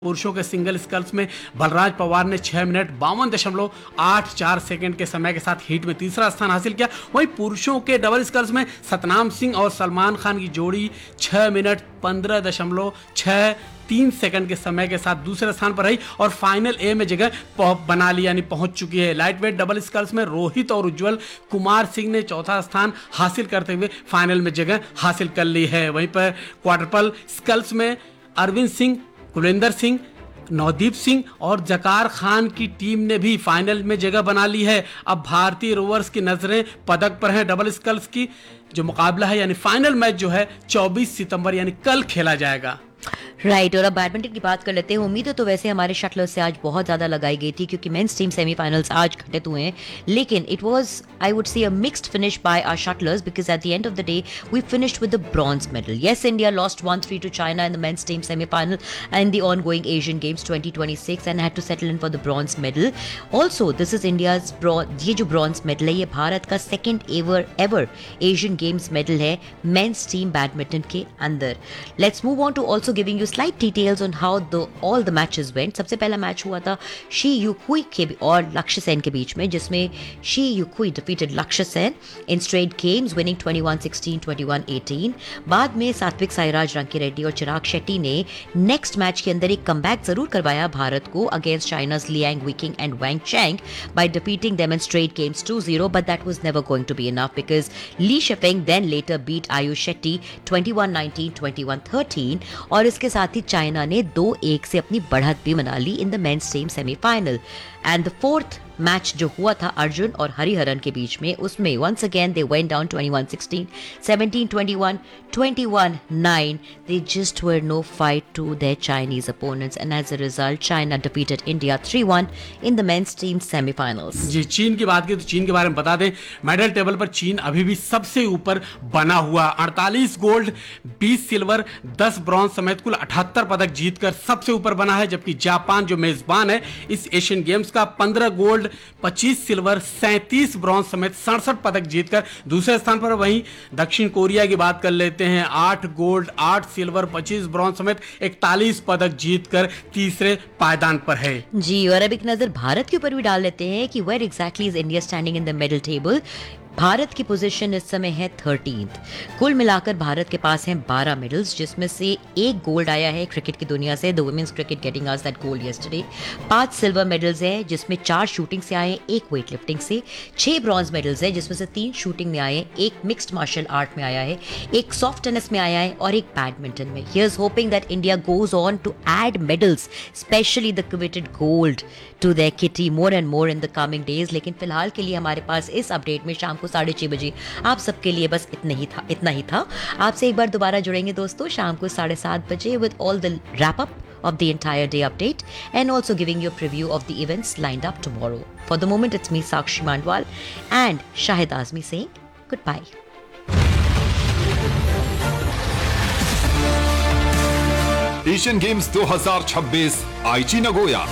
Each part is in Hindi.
पुरुषों के सिंगल स्कल्स में बलराज पवार ने 6 मिनट 52.84 सेकंड के समय के साथ हीट में तीसरा स्थान हासिल किया। वहीं पुरुषों के डबल स्कल्स में सतनाम सिंह और सलमान खान की जोड़ी 6 मिनट 15.63 सेकंड के समय के साथ दूसरे स्थान पर रही और फाइनल ए में जगह बना ली, यानी पहुंच चुकी है। लाइट वेट डबल स्कल्स में रोहित और उज्जवल कुमार सिंह ने चौथा स्थान हासिल करते हुए फाइनल में जगह हासिल कर ली है। वहीं पर क्वाड्रपल स्कल्स में अरविंद सिंह, कुलविंदर सिंह, नवदीप सिंह और जकार खान की टीम ने भी फाइनल में जगह बना ली है। अब भारतीय रोवर्स की नजरें पदक पर हैं। डबल स्कल्स की जो मुकाबला है यानी फाइनल मैच जो है 24 सितंबर यानी कल खेला जाएगा। राइट और अब बैडमिंटन की बात कर लेते हैं। उम्मीदें तो वैसे हमारे शटलर्स से आज बहुत ज़्यादा लगाई गई थी क्योंकि मेंस टीम सेमीफाइनल्स आज घटित हुए हैं, लेकिन it was I would say a mixed finish by our shuttlers because at the end of the day we finished with the bronze medal. Yes, India lost 1-3 to China in the men's team semifinal and the ongoing Asian games 2026 and had to settle in for the bronze medal. Also this is India's ये जो ब्रॉन्ज मेडल है ये भारत का second ever Asian games medal है मेंस टीम बैडमिंटन के अंदर। Let's move on to also giving you slight details on how all the matches went. सबसे पहला मैच हुआ था शी युकुई के और लक्ष्य सेन के बीच में, जिसमें शी युकुई डिफीटेड लक्ष्य Sen in straight games winning 21-16, 21-18। बाद में सात्विक साईराज रंकीरेड्डी और चिराग शेट्टी ने नेक्स्ट मैच के अंदर एक कमबैक जरूर करवाया भारत को against चाइना's Liang Viking and Wang Chang by defeating them in straight games 2-0, but that was never going to be enough because Li Shifeng then later beat Ayush Shetty 21-19, 21-13 और इसके साथ ही चाइना ने 2-1 से अपनी बढ़त भी बना ली in the men's team semifinal. And the fourth match जो हुआ था अर्जुन और हरिहरन के बीच में, उसमें once again they went down 21-16, 17-21, 21-9. They just were no fight to their Chinese opponents and as a result China defeated India 3-1 in the men's team semifinals. जी, चीन की बात की तो चीन के बारे में बता दें, मेडल टेबल पर चीन अभी भी सबसे ऊपर बना हुआ 48 गोल्ड 20 सिल्वर 10 ब्रॉन्ज समेत कुल 78 पदक जीतकर सबसे ऊपर बना है, जबकि जापान जो मेजबान है इस एशियन गेम्स का 15 गोल्ड 25 सिल्वर 37 ब्रॉन्ज समेत 67 पदक जीतकर दूसरे स्थान पर। वहीं दक्षिण कोरिया की बात कर लेते हैं, 8 गोल्ड 8 सिल्वर 25 ब्रॉन्ज समेत 41 पदक जीतकर तीसरे पायदान पर है। जी, और अब एक नजर भारत के ऊपर भी डाल लेते हैं कि where exactly is India standing in the medal table. Bharat की पोजीशन इस समय है 13th। कुल मिलाकर भारत के पास हैं 12 मेडल्स, जिसमें से एक गोल्ड आया है क्रिकेट की दुनिया से, the women's cricket getting us that gold yesterday. 5 silver medals हैं जिसमें 4 शूटिंग से आए, 1 वेट लिफ्टिंग से। 6 ब्रॉन्ज मेडल्स हैं जिसमें से 3 शूटिंग में आए, 1 मिक्स्ड मार्शल आर्ट में आया है, 1 सॉफ्ट टेनिस में आया है और 1 बैडमिंटन में। Here's hoping that India goes on to add medals, specially the coveted gold to their kitty more and more in the coming days. लेकिन फिलहाल के लिए हमारे पास इस अपडेट में शाम को 6:30 बजे आप सबके लिए बस इतना ही था। आपसे एक बार दोबारा जुड़ेंगे दोस्तों शाम को 7:30 बजे with all the wrap up of the entire day update and also giving you a preview of the events lined up tomorrow. For the moment, it's me, Sakshi Mandwal, and Shahid Azmi saying goodbye. Asian games 2026 आईची Nagoya.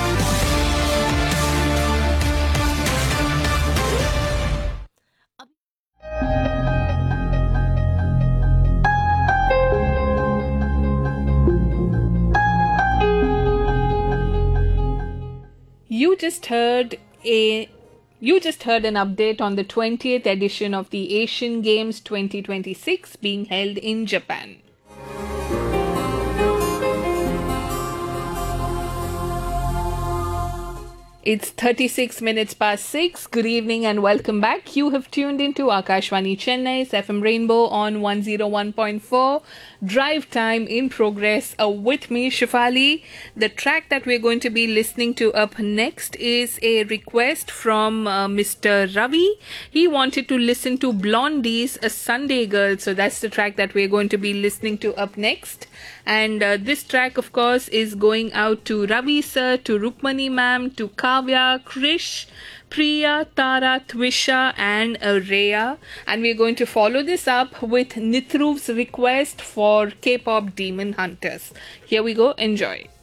You just heard an update on the 20th edition of the Asian Games 2026 being held in Japan. It's 36 minutes past 6. Good evening and welcome back. You have tuned into Akashvani Chennai's FM Rainbow on 101.4. Drive time in progress with me, Shifali. The track that we're going to be listening to up next is a request from Mr. Ravi. He wanted to listen to Blondie's A Sunday Girl. So that's the track that we're going to be listening to up next. And this track, of course, is going out to Ravi sir, to Rukmani ma'am, to Kavya, Krish, Priya, Tara, Twisha and Rhea. And we're going to follow this up with Nithruv's request for K-pop Demon Hunters. Here we go. Enjoy.